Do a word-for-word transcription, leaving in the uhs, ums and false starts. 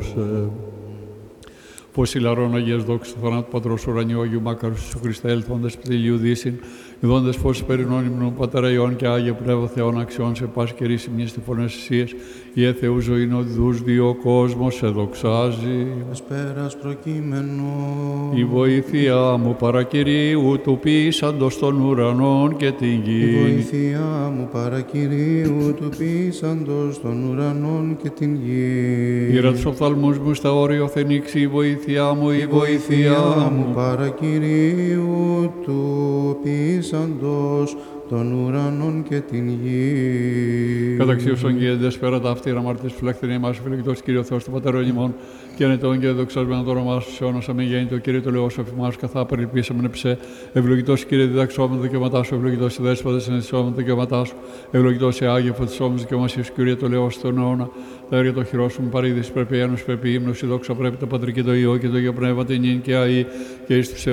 δόξε. Πώς ηλαρών Αγίας δόξης του θανάτου Πατρός Ουρανίου Αγίου Μάκαρου Ιησού Χριστέ ελθόντες πτήλιου δύσιν, ειδώντες φως περινών υμνών Πατέρα Υιών και Άγια Πνεύμα Θεών αξιών σε πάση καιρή σημείες τυφωνές θυσίες, η Θεού ζωήν οδούς δύο κόσμος σε δοξάζει. Εσπέρας προκείμενο. Η βοήθεια μου παρακυρίου του πείσαντος των ουρανών και την γη. Η βοήθεια μου παρακυρίου του πείσαντος των ουρανών και την γη. Ήρα τους οφθαλμούς μου στα όρια θενήξει η βοήθειά μου, η βοήθειά μου παρακυρίου του πείσαντος των ουρανών και την γη. Καταξίωσον και δεσπέρα τα αυτήρα μαρτύρες φυλακτηρία μας, φιλεκτός Κύριο Θεός του Πατέρων ημών, και ανετών και δοξασμένο το όνομά σου σε όνος αμήν γέννητο Κύριε το Λεός αφημάς, καθά παρελπίσαμεν ψε, ευλογητός Κύριε διδαξόμενο δικαιώματά σου, ευλογητός η δέσποτα συναντησόμενο δικαιώματά σου, ευλογητός η Άγια φωτισόμενος δικαιωμασίας σου, Κύριε το Λεός στον αιώνα, τα έργα το χειρό σου μου παρήδης, πρέπει ένωση, πρέπει ύμνος, η δόξα πρέπει το Πατρική το Υιό και το Υιό Πνεύμα την νυν και αή και εις τους